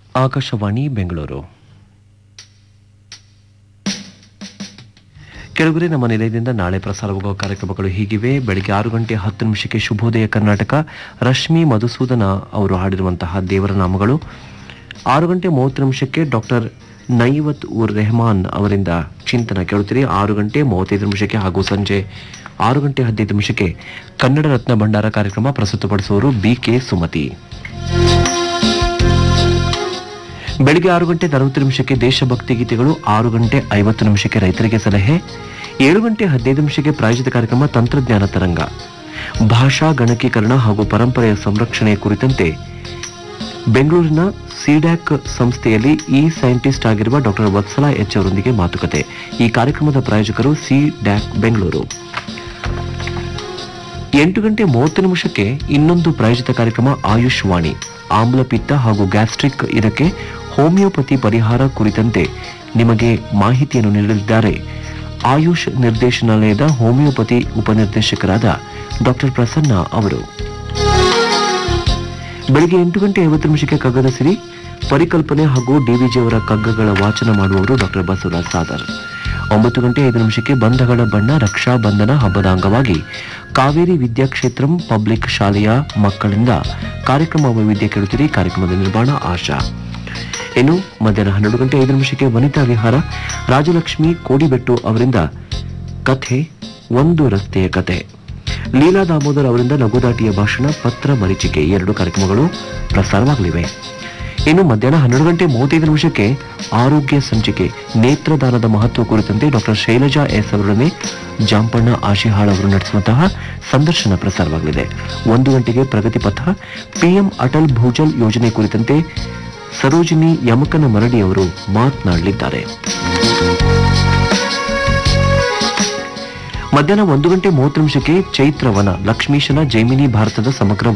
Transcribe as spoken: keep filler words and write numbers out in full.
ಆಕಾಶವಾಣಿ ಬೆಂಗಳೂರು. ಕೆಳಗರೆ ನಮ್ಮ ನಿಲಯದಿಂದ ನಾಳೆ ಪ್ರಸಾರವಾಗುವ ಕಾರ್ಯಕ್ರಮಗಳು ಹೀಗಿವೆ. ಬೆಳಿಗ್ಗೆ ಆರು ಗಂಟೆ ಹತ್ತು ನಿಮಿಷಕ್ಕೆ ಶುಭೋದಯ ಕರ್ನಾಟಕ, ರಶ್ಮಿ ಮಧುಸೂದನ ಅವರು ಹಾಡಿರುವಂತಹ ದೇವರ ನಾಮಗಳು. ಆರು ಗಂಟೆ ಮೂವತ್ತು ನಿಮಿಷಕ್ಕೆ ಡಾಕ್ಟರ್ ನೈವತ್ ಉರ್ ರೆಹಮಾನ್ ಅವರಿಂದ ಚಿಂತನ ಕೇಳುತ್ತೀರಿ. ಆರು ಗಂಟೆ ಮೂವತ್ತೈದು ನಿಮಿಷಕ್ಕೆ ಹಾಗೂ ಸಂಜೆ ಆರು ಗಂಟೆ ಹದಿನೈದು ನಿಮಿಷಕ್ಕೆ ಕನ್ನಡ ರತ್ನ ಭಂಡಾರ ಕಾರ್ಯಕ್ರಮ ಪ್ರಸ್ತುತಪಡಿಸುವವರು ಬಿ ಕೆ ಸುಮತಿ. ಬೆಳಿಗ್ಗೆ ಆರು ಗಂಟೆ ನಲವತ್ತು ನಿಮಿಷಕ್ಕೆ ದೇಶಭಕ್ತಿ ಗೀತೆಗಳು, ಆರು ಗಂಟೆ ಐವತ್ತು ನಿಮಿಷಕ್ಕೆ ರೈತರಿಗೆ ಸಲಹೆ, ಏಳು ಗಂಟೆ ಹದಿನೈದು ನಿಮಿಷಕ್ಕೆ ಪ್ರಾಯೋಜಿತ ಕಾರ್ಯಕ್ರಮ ತಂತ್ರಜ್ಞಾನ ತರಂಗ, ಭಾಷಾ ಗಣಕೀಕರಣ ಹಾಗೂ ಪರಂಪರೆಯ ಸಂರಕ್ಷಣೆ ಕುರಿತಂತೆ ಬೆಂಗಳೂರಿನ ಸಿಡ್ಯಾಕ್ ಸಂಸ್ಥೆಯಲ್ಲಿ ಇ ಸೈಂಟಿಸ್ಟ್ ಆಗಿರುವ ಡಾಕ್ಟರ್ ವತ್ಸಲಾ ಎಚ್ ಅವರೊಂದಿಗೆ ಮಾತುಕತೆ. ಈ ಕಾರ್ಯಕ್ರಮದ ಪ್ರಾಯೋಜಕರು ಸಿಡ್ಯಾಕ್ ಬೆಂಗಳೂರು. ಎಂಟು ಗಂಟೆ ಮೂವತ್ತು ನಿಮಿಷಕ್ಕೆ ಇನ್ನೊಂದು ಪ್ರಾಯೋಜಿತ ಕಾರ್ಯಕ್ರಮ ಆಯುಷ್ ವಾಣಿ, ಆಮ್ಲಪಿತ್ತ ಹಾಗೂ ಗ್ಯಾಸ್ಟ್ರಿಕ್ ಇದಕ್ಕೆ ಹೋಮಿಯೋಪತಿ ಪರಿಹಾರ ಕುರಿತಂತೆ ನಿಮಗೆ ಮಾಹಿತಿಯನ್ನು ನೀಡಲಿದ್ದಾರೆ ಆಯುಷ್ ನಿರ್ದೇಶನಾಲಯದ ಹೋಮಿಯೋಪತಿ ಉಪನಿರ್ದೇಶಕರಾದ ಡಾಕ್ಟರ್ ಪ್ರಸನ್ನ ಅವರು. ಬೆಳಿಗ್ಗೆ ಎಂಟು ಗಂಟೆ ಐವತ್ತು ನಿಮಿಷಕ್ಕೆ ಕಗ್ಗದ ಸಿರಿ, ಪರಿಕಲ್ಪನೆ ಹಾಗೂ ಡಿವಿಜಿ ಅವರ ಕಗ್ಗಗಳ ವಾಚನ ಮಾಡುವವರು ಡಾಕ್ಟರ್ ಬಸವರಾಜ್ ಸಾದರ್. ಒಂಬತ್ತು ಗಂಟೆ ಐದು ನಿಮಿಷಕ್ಕೆ ಬಂಧಗಳ ಬಣ್ಣ, ರಕ್ಷಾ ಬಂಧನ ಹಬ್ಬದ ಅಂಗವಾಗಿ ಕಾವೇರಿ ವಿದ್ಯಾಕ್ಷೇತ್ರಂ ಪಬ್ಲಿಕ್ ಶಾಲೆಯ ಮಕ್ಕಳಿಂದ ಕಾರ್ಯಕ್ರಮ ವೈವಿಧ್ಯ ಕೇಳುತ್ತೀರಿ. ಕಾರ್ಯಕ್ರಮದ ನಿರ್ಮಾಣ ಆಶಾ. ಇನ್ನು ಮಧ್ಯಾಹ್ನ ಹನ್ನೆರಡು ಗಂಟೆ ಐದು ನಿಮಿಷಕ್ಕೆ ವನಿತಾ ವಿಹಾರ, ರಾಜಲಕ್ಷ್ಮಿ ಕೋಡಿಬೆಟ್ಟು ಅವರಿಂದ ಕಥೆ ಒಂದು ರಸ್ತೆಯ ಕಥೆ, ಲೀಲಾ ದಾಮೋದರ್ ಅವರಿಂದ ನಗುದಾಟಿಯ ಭಾಷಣ, ಪತ್ರ ಮರೀಚಿಕೆ ಎರಡು ಕಾರ್ಯಕ್ರಮಗಳು ಪ್ರಸಾರವಾಗಲಿವೆ. ಇನ್ನು ಮಧ್ಯಾಹ್ನ ಹನ್ನೆರಡು ಗಂಟೆ ಮೂವತ್ತೈದು ನಿಮಿಷಕ್ಕೆ ಆರೋಗ್ಯ ಸಂಚಿಕೆ, ನೇತ್ರದಾನದ ಮಹತ್ವ ಕುರಿತಂತೆ ಡಾಕ್ಟರ್ ಶೈಲಜಾ ಎಸ್ ಅವರನ್ನೇ ಜಾಂಪಣ್ಣ ಆಶಿಹಾಳ್ ಅವರು ನಡೆಸುವಂತಹ ಸಂದರ್ಶನ ಪ್ರಸಾರವಾಗಲಿದೆ. ಒಂದು ಗಂಟೆಗೆ ಪ್ರಗತಿ ಪಥ, ಪಿಎಂ ಅಟಲ್ ಭೂಜಲ್ ಯೋಜನೆ ಕುರಿತಂತೆ ಸರೋಜಿನಿ ಯಮಕನ ಮರಡಿ ಅವರು ಮಾತನಾಡಲಿದ್ದಾರೆ. ಮಧ್ಯಾಹ್ನ ಒಂದು ಗಂಟೆ ಮೂವತ್ತು ನಿಮಿಷಕ್ಕೆ ಚೈತ್ರವನ, ಲಕ್ಷ್ಮೀಶನ ಜೈಮಿನಿ ಭಾರತದ ಸಮಗ್ರ